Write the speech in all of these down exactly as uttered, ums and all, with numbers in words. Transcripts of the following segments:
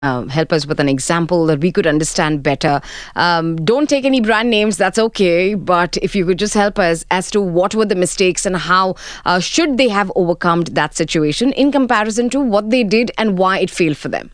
uh, help us with an example that we could understand better? Um, don't take any brand names, that's okay. But if you could just help us as to what were the mistakes and how uh, should they have overcome that situation in comparison to what they did and why it failed for them.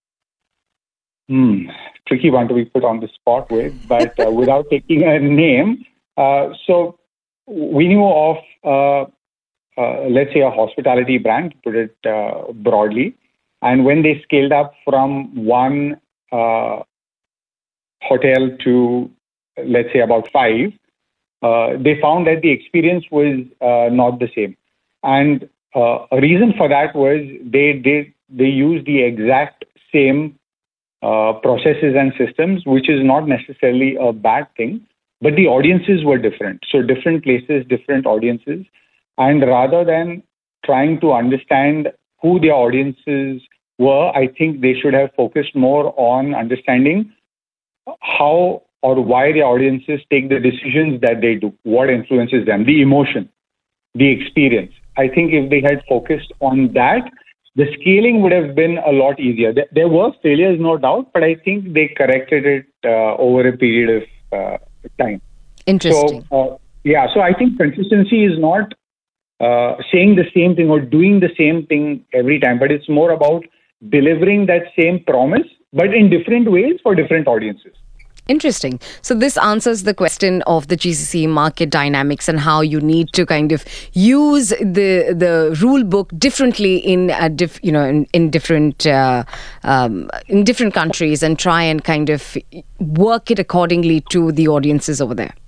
Hmm. Tricky one to be put on the spot with, but uh, without taking a name. Uh, so we knew of, uh, uh, let's say, a hospitality brand, to put it uh, broadly. And when they scaled up from one uh, hotel to, let's say, about five, uh, they found that the experience was uh, not the same. And uh, a reason for that was they did they used the exact same uh, processes and systems, which is not necessarily a bad thing, but the audiences were different. So different places, different audiences. And rather than trying to understand who their audiences were, I think they should have focused more on understanding how or why the audiences take the decisions that they do, what influences them, the emotion, the experience. I think if they had focused on that, the scaling would have been a lot easier. There were failures, no doubt, but I think they corrected it uh, over a period of uh, time. Interesting. So, uh, yeah, so I think consistency is not uh, saying the same thing or doing the same thing every time, but it's more about delivering that same promise, but in different ways for different audiences. Interesting. So this answers the question of the G C C market dynamics and how you need to kind of use the the rule book differently in a diff, you know in, in different uh, um, in different countries and try and kind of work it accordingly to the audiences over there.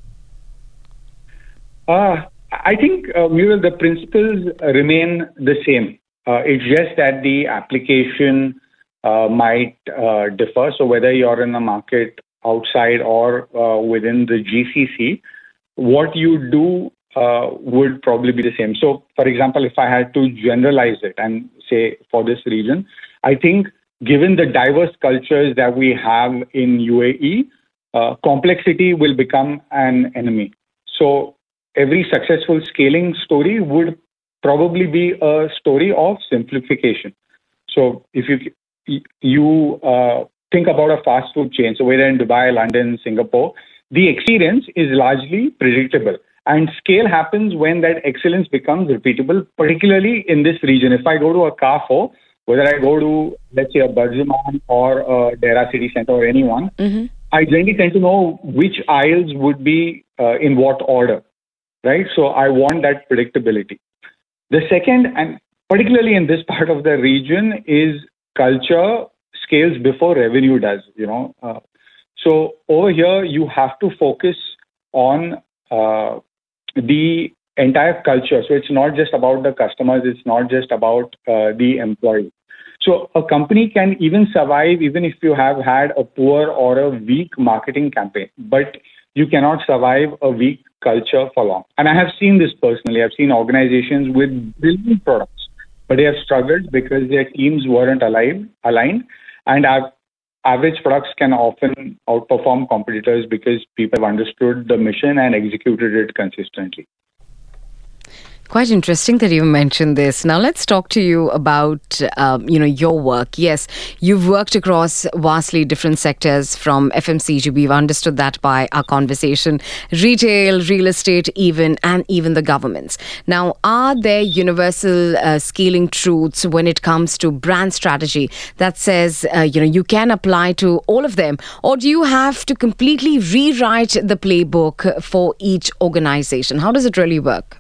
Uh, I think, uh, Muriel, the principles remain the same. Uh, it's just that the application uh, might uh, differ. So whether you're in a market outside or uh, within the G C C, what you do uh, would probably be the same. So, for example, if I had to generalize it and say for this region, I think given the diverse cultures that we have in U A E, uh, complexity will become an enemy. So every successful scaling story would probably be a story of simplification. So if you you uh, think about a fast food chain, so whether in Dubai, London, Singapore, the experience is largely predictable. And scale happens when that excellence becomes repeatable, particularly in this region. If I go to a Carrefour, whether I go to, let's say, a Bergman or a Dera City Center or anyone, mm-hmm. I generally tend to know which aisles would be uh, in what order, right? So I want that predictability. The second, and particularly in this part of the region, is culture scales before revenue does, you know. Uh, so over here, you have to focus on uh, the entire culture. So it's not just about the customers. It's not just about uh, the employee. So a company can even survive even if you have had a poor or a weak marketing campaign, but you cannot survive a weak culture for long. And I have seen this personally. I've seen organizations with brilliant products, but they have struggled because their teams weren't aligned. aligned. And our average products can often outperform competitors because people have understood the mission and executed it consistently. Quite interesting that you mentioned this. Now let's talk to you about um, you know your work. Yes, you've worked across vastly different sectors from F M C G. We've understood that by our conversation. Retail, real estate, even and even the governments. Now, are there universal uh, scaling truths when it comes to brand strategy that says uh, you know you can apply to all of them, or do you have to completely rewrite the playbook for each organization? How does it really work?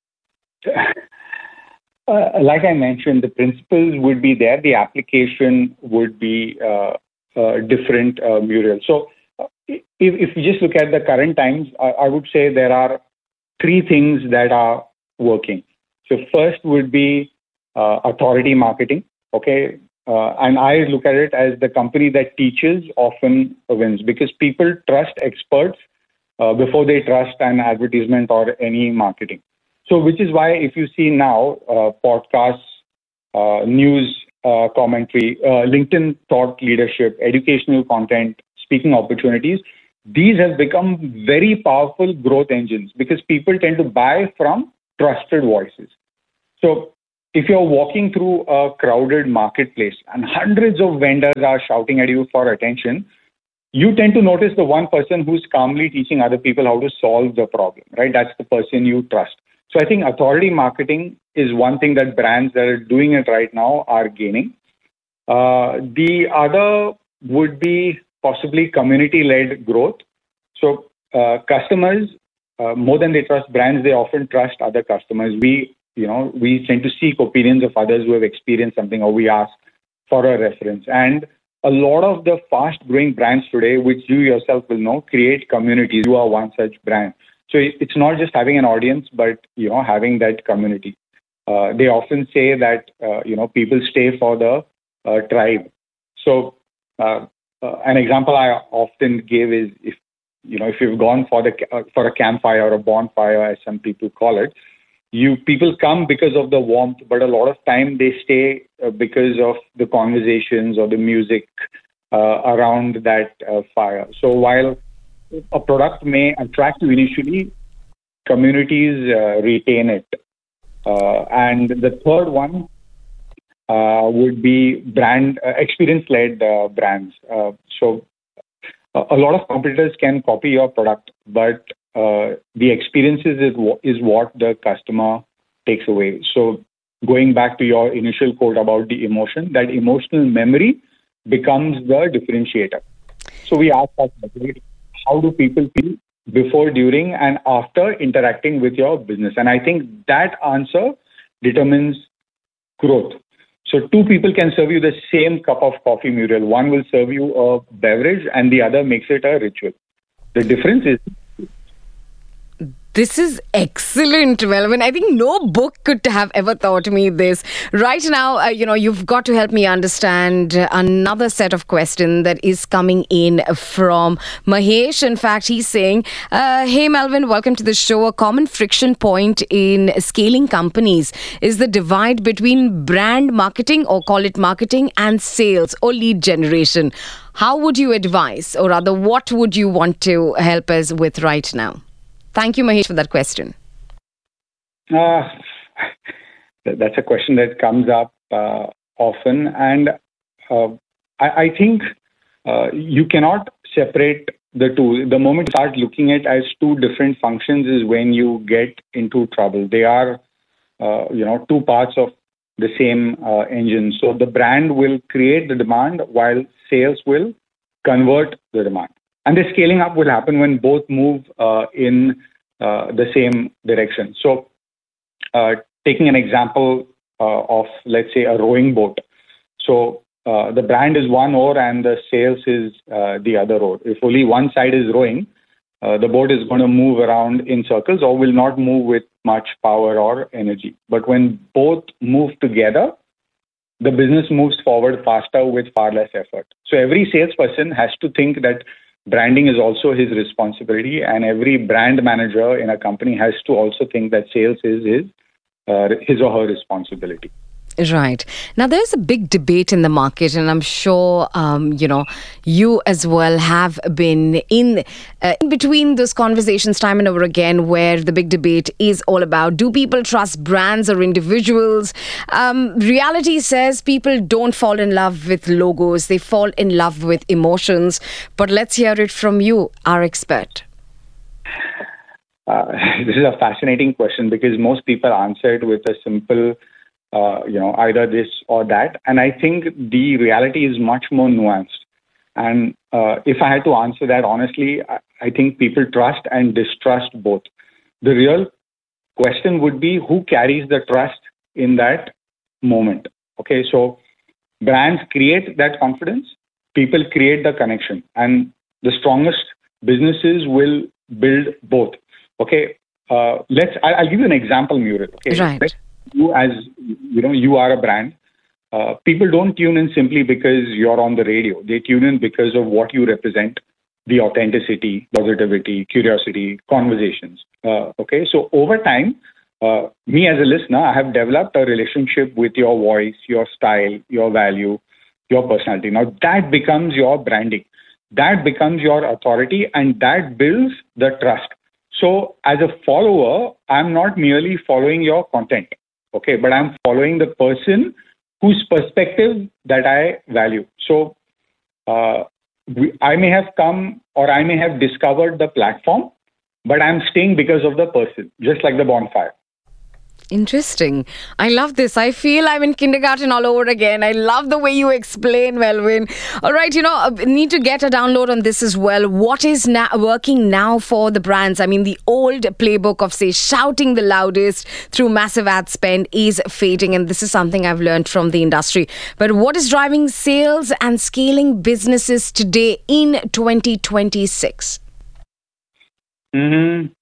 Uh, like I mentioned, the principles would be there. The application would be uh, uh, different, uh, Muriel. So uh, if, if you just look at the current times, I, I would say there are three things that are working. So first would be uh, authority marketing. Okay. Uh, and I look at it as the company that teaches often wins because people trust experts uh, before they trust an advertisement or any marketing. So, which is why if you see now uh, podcasts, uh, news uh, commentary, uh, LinkedIn thought leadership, educational content, speaking opportunities, these have become very powerful growth engines because people tend to buy from trusted voices. So, if you're walking through a crowded marketplace and hundreds of vendors are shouting at you for attention, you tend to notice the one person who's calmly teaching other people how to solve the problem, right? That's the person you trust. So I think authority marketing is one thing that brands that are doing it right now are gaining. Uh, the other would be possibly community-led growth. So uh, customers, uh, more than they trust brands, they often trust other customers. We, you know, we tend to seek opinions of others who have experienced something, or we ask for a reference. And a lot of the fast-growing brands today, which you yourself will know, create communities. You are one such brand. So it's not just having an audience, but you know, having that community. Uh, they often say that uh, you know, people stay for the uh, tribe. So uh, uh, an example I often give is, if you know, if you've gone for the uh, for a campfire or a bonfire, as some people call it, you people come because of the warmth, but a lot of time they stay uh, because of the conversations or the music uh, around that uh, fire. So while a product may attract you initially, communities uh, retain it. Uh, and the third one uh, would be brand uh, experience-led uh, brands. Uh, so uh, a lot of competitors can copy your product, but uh, the experiences is, is what the customer takes away. So going back to your initial quote about the emotion, that emotional memory becomes the differentiator. So we ask ourselves, how do people feel before, during, and after interacting with your business? And I think that answer determines growth. So two people can serve you the same cup of coffee, Muriel. One will serve you a beverage and the other makes it a ritual. The difference is This is excellent, Melvin. I think no book could have ever taught me this. Right now, uh, you know, you've got to help me understand another set of questions that is coming in from Mahesh. In fact, he's saying, uh, hey, Melvin, welcome to the show. A common friction point in scaling companies is the divide between brand marketing, or call it marketing, and sales or lead generation. How would you advise, or rather, what would you want to help us with right now? Thank you, Mahesh, for that question. Uh, that's a question that comes up uh, often. And uh, I, I think uh, you cannot separate the two. The moment you start looking at as two different functions is when you get into trouble. They are, uh, you know, two parts of the same uh, engine. So the brand will create the demand while sales will convert the demand. And the scaling up will happen when both move uh, in uh, the same direction. So uh, taking an example uh, of, let's say, a rowing boat. So uh, the brand is one oar and the sales is uh, the other oar. If only one side is rowing, uh, the boat is going to move around in circles or will not move with much power or energy. But when both move together, the business moves forward faster with far less effort. So every salesperson has to think that branding is also his responsibility, and every brand manager in a company has to also think that sales is his, uh, his or her responsibility. Right. Now, there's a big debate in the market, and I'm sure, um, you know, you as well have been in, uh, in between those conversations time and over again, where the big debate is all about, do people trust brands or individuals? Um, reality says people don't fall in love with logos. They fall in love with emotions. But let's hear it from you, our expert. Uh, this is a fascinating question because most people answer it with a simple Uh, you know, either this or that. And I think the reality is much more nuanced. And uh, if I had to answer that honestly, I, I think people trust and distrust both. The real question would be who carries the trust in that moment. Okay, so brands create that confidence, people create the connection, and the strongest businesses will build both. Okay, uh, let's. I, I'll give you an example, Muriel. Okay, right. Let's, You as you know, you are a brand. Uh, people don't tune in simply because you're on the radio. They tune in because of what you represent, the authenticity, positivity, curiosity, conversations. Uh, okay, so over time, uh, me as a listener, I have developed a relationship with your voice, your style, your value, your personality. Now that becomes your branding. That becomes your authority, and that builds the trust. So as a follower, I'm not merely following your content. Okay, but I'm following the person whose perspective that I value. So uh, we, I may have come or I may have discovered the platform, but I'm staying because of the person, just like the bonfire. Interesting. I love this. I feel I'm in kindergarten all over again. I love the way you explain, Melvin. All right, you know, uh, need to get a download on this as well. What is now working now for the brands? I mean, the old playbook of, say, shouting the loudest through massive ad spend is fading, and this is something I've learned from the industry. But what is driving sales and scaling businesses today in twenty twenty-six? Mm-hmm.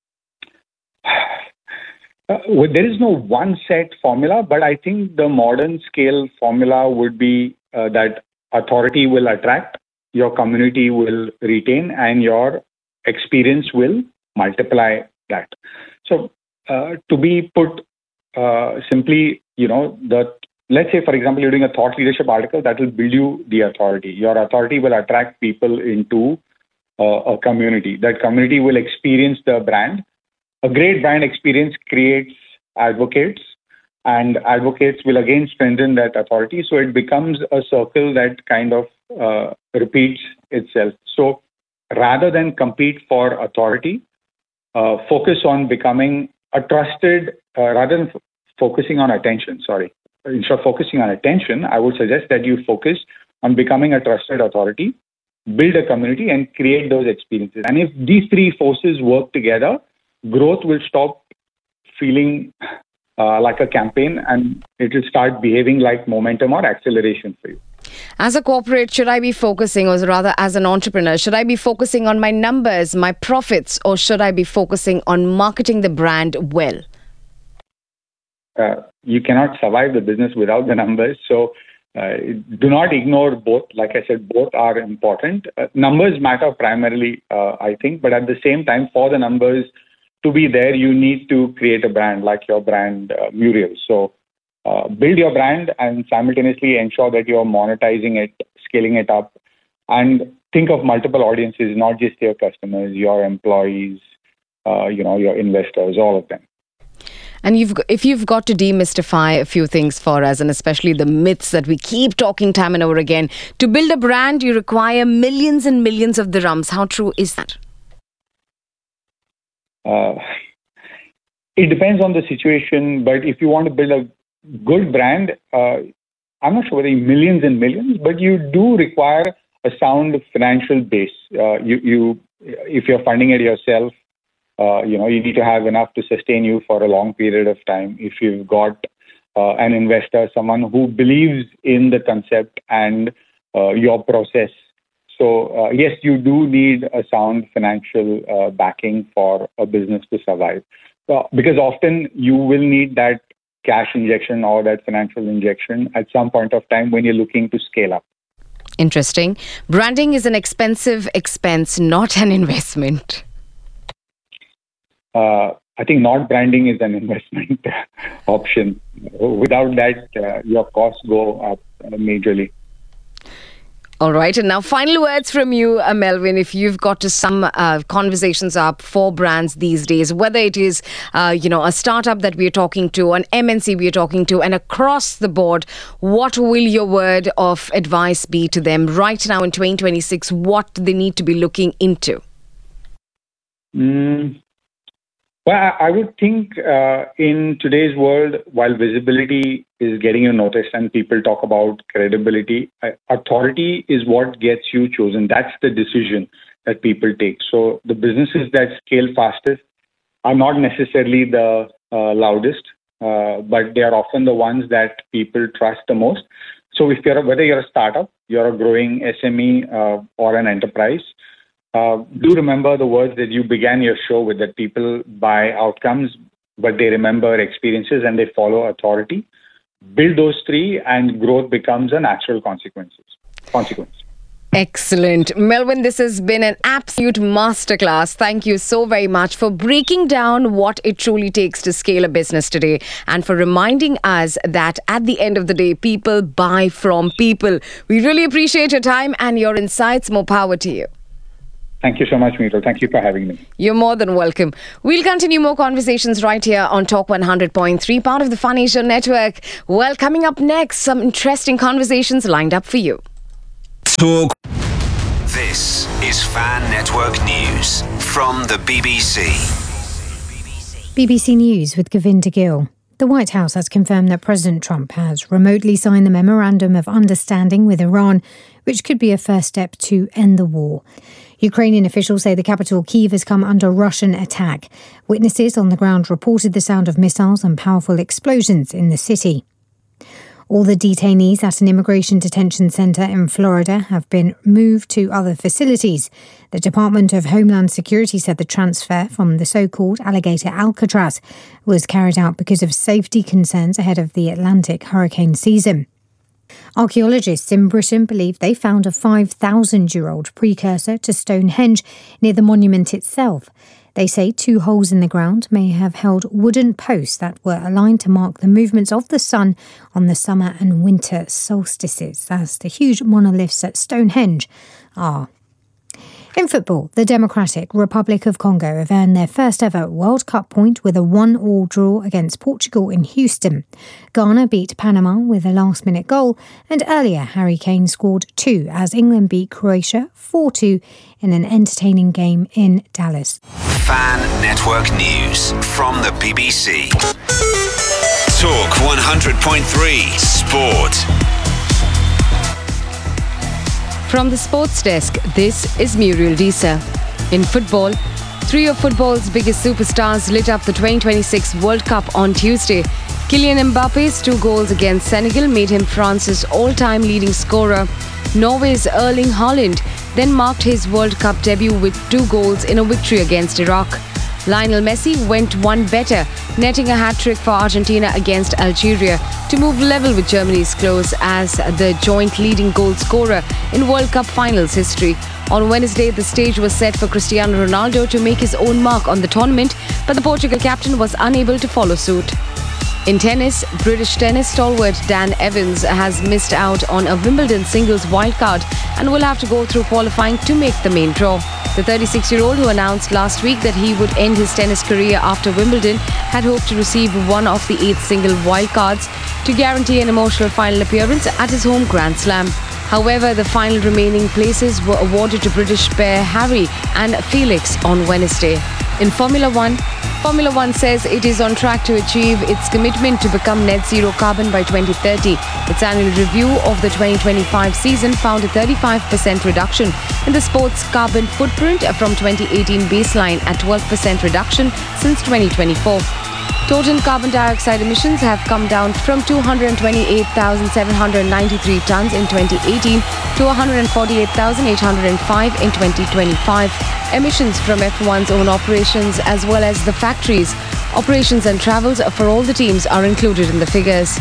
Uh, well, there is no one set formula, but I think the modern scale formula would be uh, that authority will attract, your community will retain, and your experience will multiply that. So, uh, to be put uh, simply, you know, the let's say, for example, you're doing a thought leadership article that will build you the authority. Your authority will attract people into uh, a community. That community will experience the brand. A great brand experience creates advocates, and advocates will again strengthen that authority. So it becomes a circle that kind of uh, repeats itself. So rather than compete for authority, uh, focus on becoming a trusted, uh, rather than f- focusing on attention, sorry. Instead of focusing on attention, I would suggest that you focus on becoming a trusted authority, build a community, and create those experiences. And if these three forces work together, growth will stop feeling uh, like a campaign, and it will start behaving like momentum or acceleration for you. As a corporate, should I be focusing, or rather as an entrepreneur, should I be focusing on my numbers, my profits, or should I be focusing on marketing the brand well? Uh, you cannot survive the business without the numbers. So uh, do not ignore both. Like I said, both are important. Uh, numbers matter primarily, uh, I think, but at the same time, for the numbers to be there, you need to create a brand like your brand, uh, Muriel. So uh, build your brand and simultaneously ensure that you're monetizing it, scaling it up, and think of multiple audiences, not just your customers, your employees, uh, you know, your investors, all of them. And you've, if you've got to demystify a few things for us, and especially the myths that we keep talking time and over again, to build a brand, you require millions and millions of dirhams. How true is that? Uh, it depends on the situation, but if you want to build a good brand, uh, I'm not sure whether millions and millions, but you do require a sound financial base. Uh, you, you, if you're funding it yourself, uh, you know, you need to have enough to sustain you for a long period of time. If you've got uh, an investor, someone who believes in the concept and uh, your process. So, uh, yes, you do need a sound financial uh, backing for a business to survive. Uh, because often you will need that cash injection or that financial injection at some point of time when you're looking to scale up. Interesting. Branding is an expensive expense, not an investment. Uh, I think not branding is an investment option. Without that, uh, your costs go up uh, majorly. All right. And now final words from you, uh, Melvin, if you've got to sum uh, conversations up for brands these days, whether it is, uh, you know, a startup that we're talking to, an M N C we're talking to, and across the board, what will your word of advice be to them right now in twenty twenty-six, what they need to be looking into? Mm. Well, I would think uh, in today's world, while visibility is getting you noticed and people talk about credibility, uh, authority is what gets you chosen. That's the decision that people take. So the businesses that scale fastest are not necessarily the uh, loudest, uh, but they are often the ones that people trust the most. So if you're whether you're a startup, you're a growing S M E uh, or an enterprise, Uh, do remember the words that you began your show with, that people buy outcomes, but they remember experiences and they follow authority. Build those three and growth becomes a natural consequences. consequence. Excellent. Melvin, this has been an absolute masterclass. Thank you so very much for breaking down what it truly takes to scale a business today, and for reminding us that at the end of the day, people buy from people. We really appreciate your time and your insights. More power to you. Thank you so much, Muriel. Thank you for having me. You're more than welcome. We'll continue more conversations right here on Talk one hundred point three, part of the Fun Asia Network. Well, coming up next, some interesting conversations lined up for you. Talk. This is Fan Network News from the B B C. B B C News with Govinda Gill. The White House has confirmed that President Trump has remotely signed the Memorandum of Understanding with Iran, which could be a first step to end the war. Ukrainian officials say the capital Kyiv has come under Russian attack. Witnesses on the ground reported the sound of missiles and powerful explosions in the city. All the detainees at an immigration detention centre in Florida have been moved to other facilities. The Department of Homeland Security said the transfer from the so-called Alligator Alcatraz was carried out because of safety concerns ahead of the Atlantic hurricane season. Archaeologists in Britain believe they found a five thousand year old precursor to Stonehenge near the monument itself. They say two holes in the ground may have held wooden posts that were aligned to mark the movements of the sun on the summer and winter solstices, as the huge monoliths at Stonehenge are. In football, the Democratic Republic of Congo have earned their first ever World Cup point with a one all draw against Portugal in Houston. Ghana beat Panama with a last-minute goal, and earlier Harry Kane scored two as England beat Croatia four two in an entertaining game in Dallas. Fan Network News from the B B C. Talk one hundred point three Sport. From the sports desk, this is Muriel Disa. In football, three of football's biggest superstars lit up the twenty twenty-six World Cup on Tuesday. Kylian Mbappe's two goals against Senegal made him France's all-time leading scorer. Norway's Erling Haaland then marked his World Cup debut with two goals in a victory against Iraq. Lionel Messi went one better, netting a hat-trick for Argentina against Algeria to move level with Germany's close as the joint leading goal scorer in World Cup finals history. On Wednesday, the stage was set for Cristiano Ronaldo to make his own mark on the tournament, but the Portugal captain was unable to follow suit. In tennis, British tennis stalwart Dan Evans has missed out on a Wimbledon singles wildcard and will have to go through qualifying to make the main draw. The thirty-six-year-old, who announced last week that he would end his tennis career after Wimbledon, had hoped to receive one of the eight single wildcards to guarantee an emotional final appearance at his home Grand Slam. However, the final remaining places were awarded to British pair Harry and Felix on Wednesday. In Formula One, Formula One says it is on track to achieve its commitment to become net zero carbon by twenty thirty. Its annual review of the twenty twenty-five season found a thirty-five percent reduction in the sport's carbon footprint from twenty eighteen baseline and twelve percent reduction since twenty twenty-four. Total carbon dioxide emissions have come down from two hundred twenty-eight thousand seven hundred ninety-three tons in twenty eighteen to one hundred forty-eight thousand eight hundred five in twenty twenty-five. Emissions from F one's own operations as well as the factories, operations and travels for all the teams are included in the figures.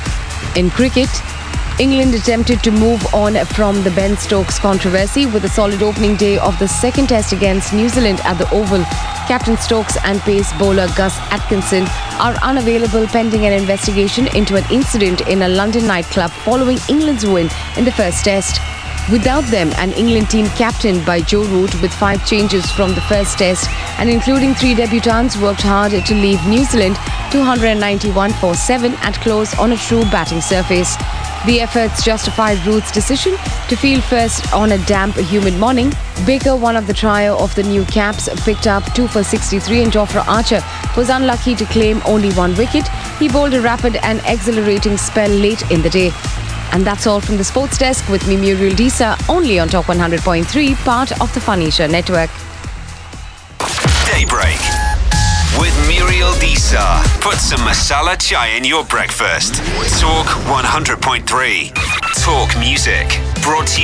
In cricket, England attempted to move on from the Ben Stokes controversy with a solid opening day of the second test against New Zealand at the Oval. Captain Stokes and pace bowler Gus Atkinson are unavailable pending an investigation into an incident in a London nightclub following England's win in the first test. Without them, an England team captained by Joe Root with five changes from the first test and including three debutants worked hard to leave New Zealand two hundred ninety-one for seven at close on a true batting surface. The efforts justified Root's decision to field first on a damp, humid morning. Baker, one of the trio of the new caps, picked up two for sixty-three and Jofra Archer was unlucky to claim only one wicket. He bowled a rapid and exhilarating spell late in the day. And that's all from the sports desk with me, Muriel Disa, only on Talk one hundred point three, part of the Fun Asia Network. Daybreak with Muriel Disa. Put some masala chai in your breakfast. Talk one hundred point three. Talk music. Brought to you